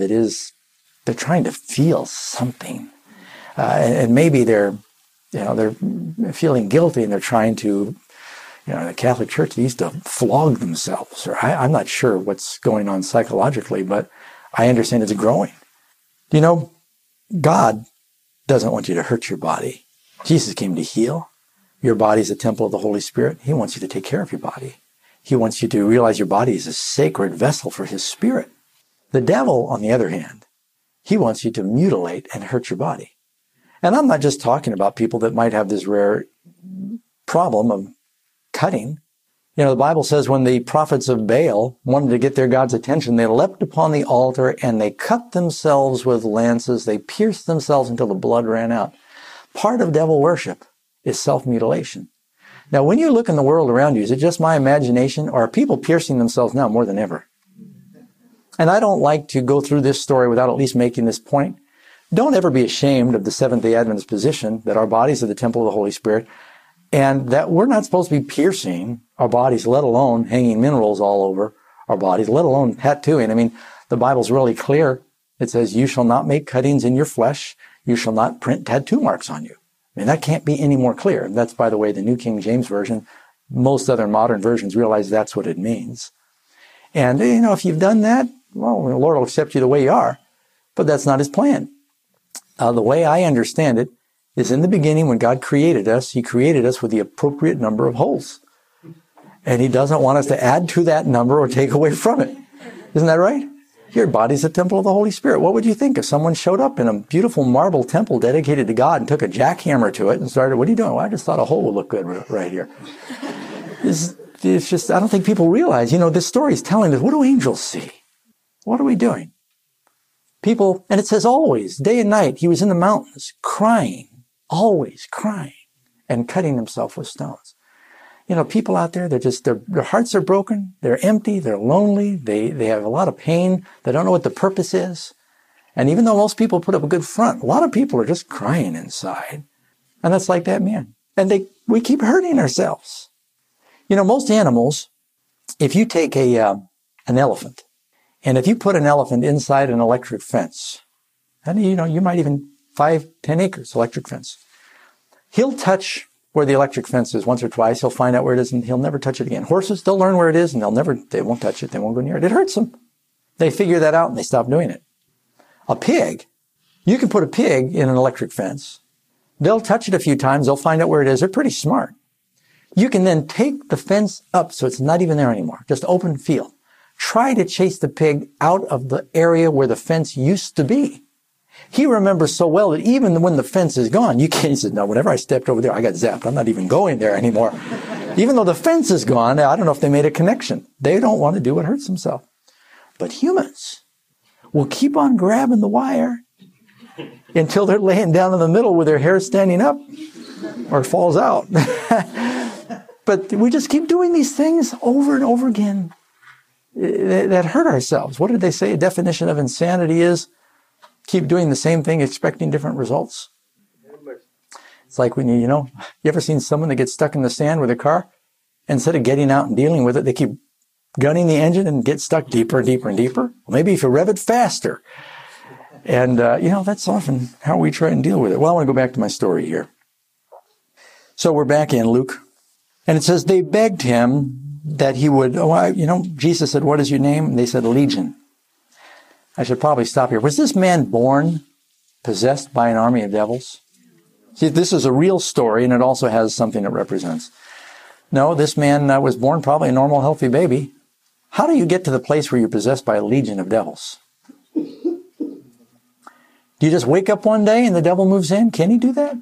it is they're trying to feel something. And maybe they're feeling guilty and they're trying to, the Catholic Church, they used to flog themselves. Or I'm not sure what's going on psychologically, but I understand it's growing. God doesn't want you to hurt your body. Jesus came to heal. Your body is a temple of the Holy Spirit. He wants you to take care of your body. He wants you to realize your body is a sacred vessel for His Spirit. The devil, on the other hand, he wants you to mutilate and hurt your body. And I'm not just talking about people that might have this rare problem of cutting. The Bible says when the prophets of Baal wanted to get their God's attention, they leapt upon the altar and they cut themselves with lances. They pierced themselves until the blood ran out. Part of devil worship is self-mutilation. Now, when you look in the world around you, is it just my imagination, or are people piercing themselves now more than ever? And I don't like to go through this story without at least making this point. Don't ever be ashamed of the Seventh-day Adventist position that our bodies are the temple of the Holy Spirit, and that we're not supposed to be piercing our bodies, let alone hanging minerals all over our bodies, let alone tattooing. I mean, the Bible's really clear. It says, you shall not make cuttings in your flesh. You shall not print tattoo marks on you. I mean, that can't be any more clear. That's, by the way, the New King James Version. Most other modern versions realize that's what it means. And, if you've done that, well, the Lord will accept you the way you are. But that's not His plan. The way I understand it is in the beginning when God created us, He created us with the appropriate number of holes. And He doesn't want us to add to that number or take away from it. Isn't that right? Your body's a temple of the Holy Spirit. What would you think if someone showed up in a beautiful marble temple dedicated to God and took a jackhammer to it and started, what are you doing? Well, I just thought a hole would look good right here. It's just, I don't think people realize, this story is telling us, what do angels see? What are we doing? People, and it says always, day and night, He was in the mountains, crying, always crying, and cutting Himself with stones. People out there, their hearts are broken, they're empty, they're lonely, they have a lot of pain, they don't know what the purpose is. And even though most people put up a good front, a lot of people are just crying inside. And that's like that man. And we keep hurting ourselves. Most animals, if you take an elephant, and if you put an elephant inside an electric fence, and you might even 5-10 acres electric fence, he'll touch where the electric fence is once or twice. He'll find out where it is and he'll never touch it again. Horses, they'll learn where it is and they won't touch it. They won't go near it. It hurts them. They figure that out and they stop doing it. A pig, you can put a pig in an electric fence. They'll touch it a few times. They'll find out where it is. They're pretty smart. You can then take the fence up so it's not even there anymore. Just open field. Try to chase the pig out of the area where the fence used to be. He remembers so well that even when the fence is gone, he says, no, whenever I stepped over there, I got zapped. I'm not even going there anymore. Even though the fence is gone, I don't know if they made a connection. They don't want to do what hurts themselves. But humans will keep on grabbing the wire until they're laying down in the middle with their hair standing up or it falls out. But we just keep doing these things over and over again that hurt ourselves. What did they say? A definition of insanity is keep doing the same thing, expecting different results. It's like when you ever seen someone that gets stuck in the sand with a car? Instead of getting out and dealing with it, they keep gunning the engine and get stuck deeper and deeper and deeper. Well, maybe if you rev it faster. And, that's often how we try and deal with it. Well, I want to go back to my story here. So we're back in Luke. And it says they begged Him that He would, Jesus said, what is your name? And they said, Legion. I should probably stop here. Was this man born possessed by an army of devils? See, this is a real story, and it also has something it represents. No, this man was born probably a normal, healthy baby. How do you get to the place where you're possessed by a legion of devils? Do you just wake up one day and the devil moves in? Can he do that?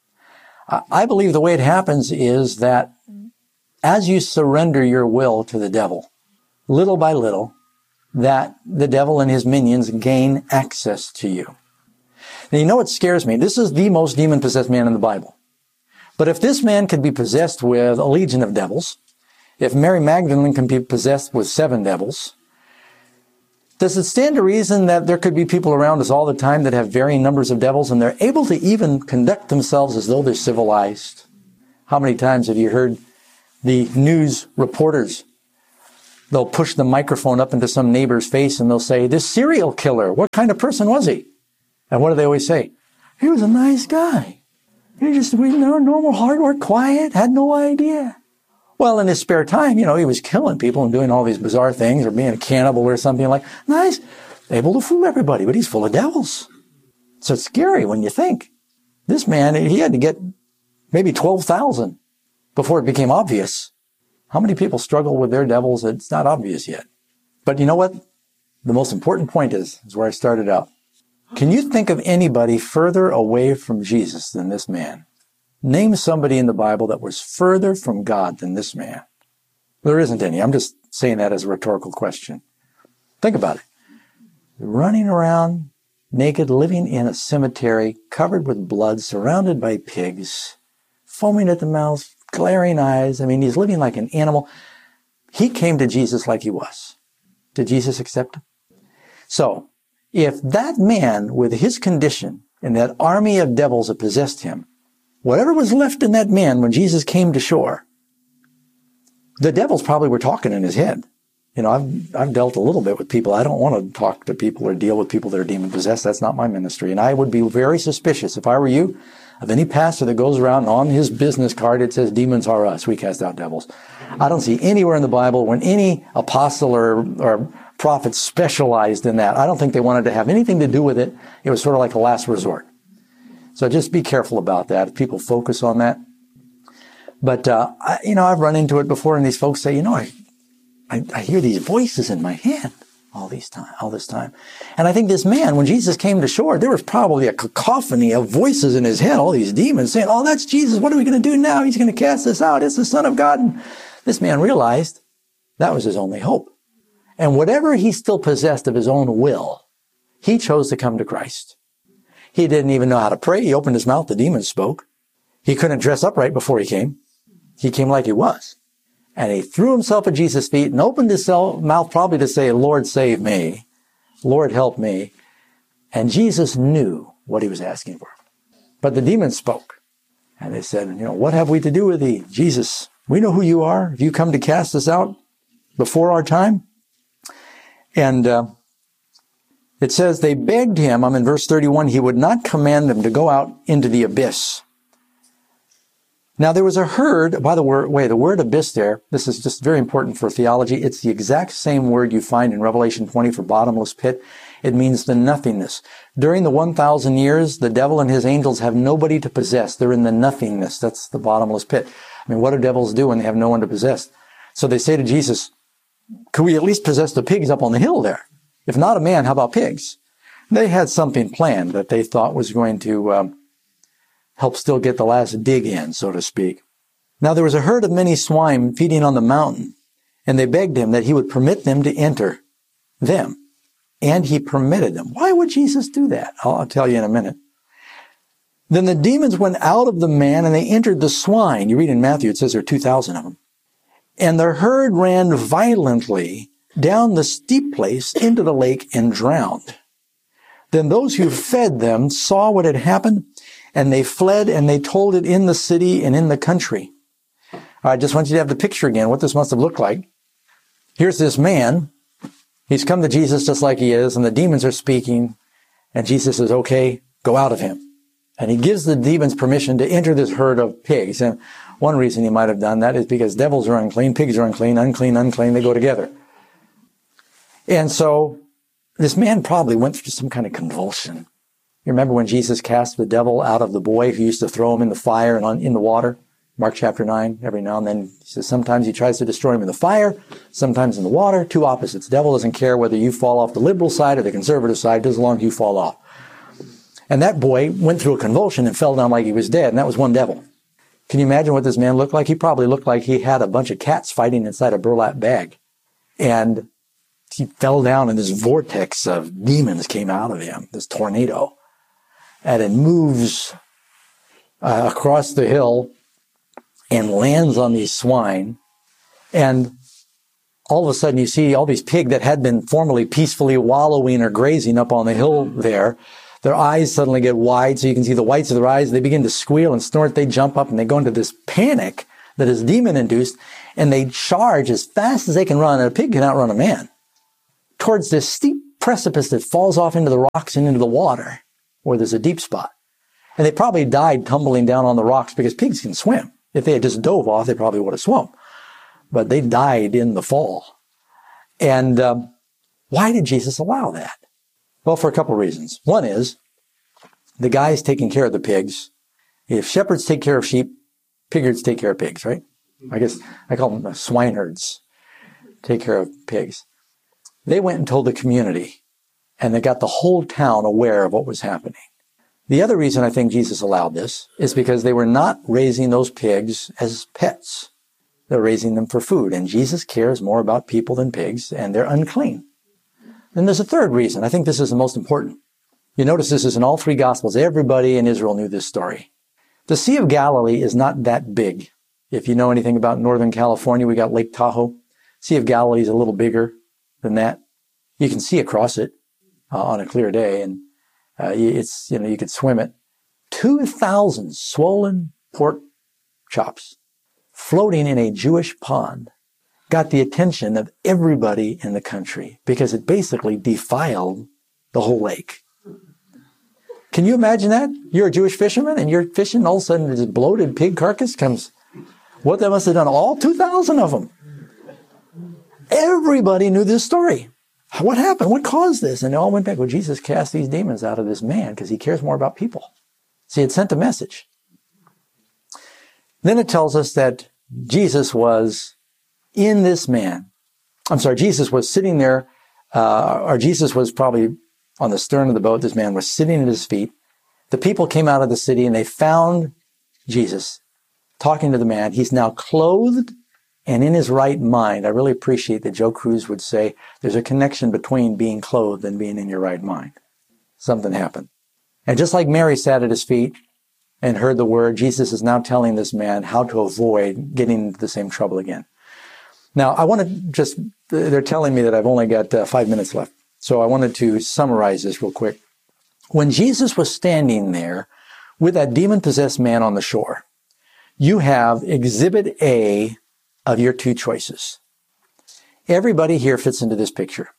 I believe the way it happens is that as you surrender your will to the devil, little by little, that the devil and his minions gain access to you. Now, you know what scares me? This is the most demon-possessed man in the Bible. But if this man could be possessed with a legion of devils, if Mary Magdalene can be possessed with 7 devils, does it stand to reason that there could be people around us all the time that have varying numbers of devils and they're able to even conduct themselves as though they're civilized? How many times have you heard the news reporters They'll push the microphone up into some neighbor's face and they'll say, this serial killer, what kind of person was he? And what do they always say? He was a nice guy. He just, normal, hard work, quiet, had no idea. Well, in his spare time, he was killing people and doing all these bizarre things or being a cannibal or something like, nice, able to fool everybody, but he's full of devils. So it's scary when you think. This man, he had to get maybe 12,000 before it became obvious. How many people struggle with their devils? It's not obvious yet. But you know what? The most important point is where I started out. Can you think of anybody further away from Jesus than this man? Name somebody in the Bible that was further from God than this man. There isn't any. I'm just saying that as a rhetorical question. Think about it. Running around naked, living in a cemetery, covered with blood, surrounded by pigs, foaming at the mouth, glaring eyes. He's living like an animal. He came to Jesus like he was. Did Jesus accept him? So, if that man with his condition and that army of devils that possessed him, whatever was left in that man when Jesus came to shore, the devils probably were talking in his head. I've dealt a little bit with people. I don't want to talk to people or deal with people that are demon possessed. That's not my ministry. And I would be very suspicious, if I were you, of any pastor that goes around and on his business card it says, demons are us, we cast out devils. I don't see anywhere in the Bible when any apostle or prophet specialized in that. I don't think they wanted to have anything to do with it. It was sort of like a last resort. So just be careful about that if people focus on that. But, I've run into it before and these folks say, I hear these voices in my head all this time. And I think this man, when Jesus came to shore, there was probably a cacophony of voices in his head, all these demons saying, oh, that's Jesus. What are we going to do now? He's going to cast us out. It's the Son of God. And this man realized that was his only hope. And whatever he still possessed of his own will, he chose to come to Christ. He didn't even know how to pray. He opened his mouth. The demons spoke. He couldn't dress upright before he came. He came like he was. And he threw himself at Jesus' feet and opened his mouth probably to say, Lord, save me. Lord, help me. And Jesus knew what he was asking for. But the demons spoke. And they said, what have we to do with thee? Jesus, we know who you are. Have you come to cast us out before our time? And it says they begged him, I'm in verse 31, he would not command them to go out into the abyss. Now, there was a herd, by the way, the word abyss there, this is just very important for theology. It's the exact same word you find in Revelation 20 for bottomless pit. It means the nothingness. During the 1,000 years, the devil and his angels have nobody to possess. They're in the nothingness. That's the bottomless pit. What do devils do when they have no one to possess? So they say to Jesus, could we at least possess the pigs up on the hill there? If not a man, how about pigs? They had something planned that they thought was going to help still get the last dig in, so to speak. Now there was a herd of many swine feeding on the mountain, and they begged him that he would permit them to enter them. And he permitted them. Why would Jesus do that? I'll tell you in a minute. Then the demons went out of the man, and they entered the swine. You read in Matthew, it says there are 2,000 of them. And the herd ran violently down the steep place into the lake and drowned. Then those who fed them saw what had happened, and they fled and they told it in the city and in the country. I just want you to have the picture again, what this must have looked like. Here's this man. He's come to Jesus just like he is, and the demons are speaking, and Jesus says, okay, go out of him. And he gives the demons permission to enter this herd of pigs. And one reason he might have done that is because devils are unclean, pigs are unclean, unclean, unclean, they go together. And so this man probably went through some kind of convulsion. You remember when Jesus cast the devil out of the boy who used to throw him in the fire and in the water? Mark chapter 9, every now and then, he says sometimes he tries to destroy him in the fire, sometimes in the water, two opposites. The devil doesn't care whether you fall off the liberal side or the conservative side, as long as you fall off. And that boy went through a convulsion and fell down like he was dead, and that was one devil. Can you imagine what this man looked like? He probably looked like he had a bunch of cats fighting inside a burlap bag. And he fell down, and this vortex of demons came out of him, this tornado. And it moves across the hill and lands on these swine. And all of a sudden you see all these pigs that had been formerly peacefully wallowing or grazing up on the hill there. Their eyes suddenly get wide so you can see the whites of their eyes. They begin to squeal and snort. They jump up and they go into this panic. that is demon-induced, and they charge as fast as they can run, and a pig can outrun a man, towards this steep precipice that falls off into the rocks and into the water, where there's a deep spot. And they probably died tumbling down on the rocks because pigs can swim. If they had just dove off, they probably would have swum. But they died in the fall. And why did Jesus allow that? Well, for a couple of reasons. One is, the guy's taking care of the pigs. If shepherds take care of sheep, piggards take care of pigs, right? I guess I call them swineherds, take care of pigs. They went and told the community, and they got the whole town aware of what was happening. The other reason I think Jesus allowed this is because they were not raising those pigs as pets. They're raising them for food, and Jesus cares more about people than pigs, and they're unclean. Then there's a third reason. I think this is the most important. You notice this is in all three Gospels. Everybody in Israel knew this story. The Sea of Galilee is not that big. If you know anything about Northern California, we got Lake Tahoe. Sea of Galilee is a little bigger than that. You can see across it on a clear day, and you could swim it. 2,000 swollen pork chops floating in a Jewish pond got the attention of everybody in the country because it basically defiled the whole lake. Can you imagine that? You're a Jewish fisherman and you're fishing, all of a sudden this bloated pig carcass comes. What they must have done, all 2,000 of them. Everybody knew this story. What happened? What caused this? And they all went back, well, Jesus cast these demons out of this man because he cares more about people. See, it sent a message. Then it tells us that Jesus was in this man. Jesus was sitting there, or Jesus was probably on the stern of the boat. This man was sitting at his feet. The people came out of the city and they found Jesus talking to the man. He's now clothed and in his right mind. I really appreciate that Joe Cruz would say there's a connection between being clothed and being in your right mind. Something happened. And just like Mary sat at his feet and heard the word, Jesus is now telling this man how to avoid getting into the same trouble again. Now, I want to they're telling me that I've only got 5 minutes left. So I wanted to summarize this real quick. When Jesus was standing there with that demon-possessed man on the shore, you have exhibit A of your two choices. Everybody here fits into this picture.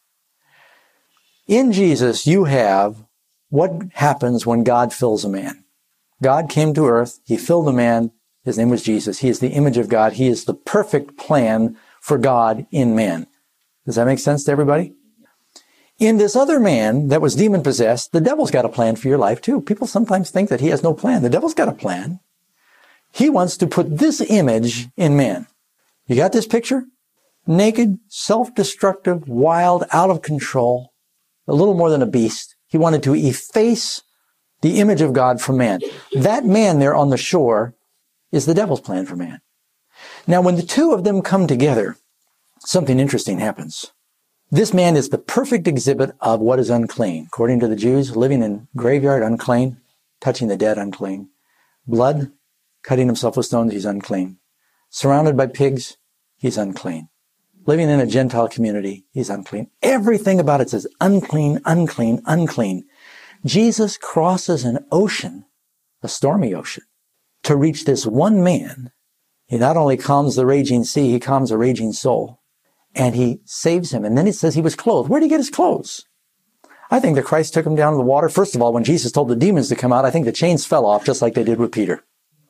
In Jesus, you have what happens when God fills a man. God came to earth. He filled a man. His name was Jesus. He is the image of God. He is the perfect plan for God in man. Does that make sense to everybody? In this other man that was demon-possessed, the devil's got a plan for your life too. People sometimes think that he has no plan. The devil's got a plan. He wants to put this image in man. You got this picture? Naked, self-destructive, wild, out of control, a little more than a beast. He wanted to efface the image of God from man. That man there on the shore is the devil's plan for man. Now, when the two of them come together, something interesting happens. This man is the perfect exhibit of what is unclean. According to the Jews, living in graveyard, unclean. Touching the dead, unclean. Blood, cutting himself with stones, he's unclean. Surrounded by pigs, he's unclean. Living in a Gentile community, he's unclean. Everything about it says unclean, unclean, unclean. Jesus crosses an ocean, a stormy ocean, to reach this one man. He not only calms the raging sea, he calms a raging soul. And he saves him. And then it says he was clothed. Where did he get his clothes? I think that Christ took him down to the water. First of all, when Jesus told the demons to come out, I think the chains fell off just like they did with Peter.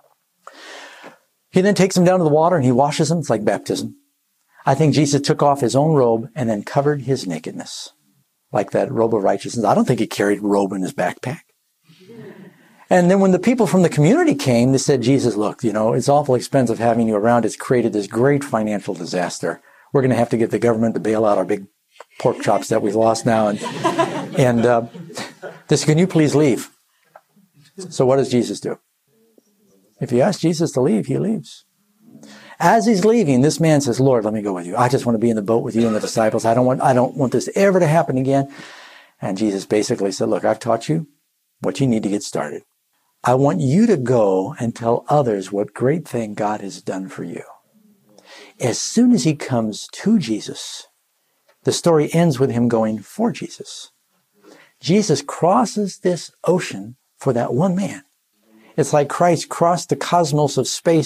He then takes him down to the water and he washes him. It's like baptism. I think Jesus took off his own robe and then covered his nakedness. Like that robe of righteousness. I don't think he carried a robe in his backpack. And then when the people from the community came, they said, Jesus, look, it's awful expensive having you around. It's created this great financial disaster. We're going to have to get the government to bail out our big pork chops that we've lost now. And they said, can you please leave? So what does Jesus do? If you ask Jesus to leave, he leaves. As he's leaving, this man says, Lord, let me go with you. I just want to be in the boat with you and the disciples. I don't want this ever to happen again. And Jesus basically said, look, I've taught you what you need to get started. I want you to go and tell others what great thing God has done for you. As soon as he comes to Jesus, the story ends with him going for Jesus. Jesus crosses this ocean for that one man. It's like Christ crossed the cosmos of space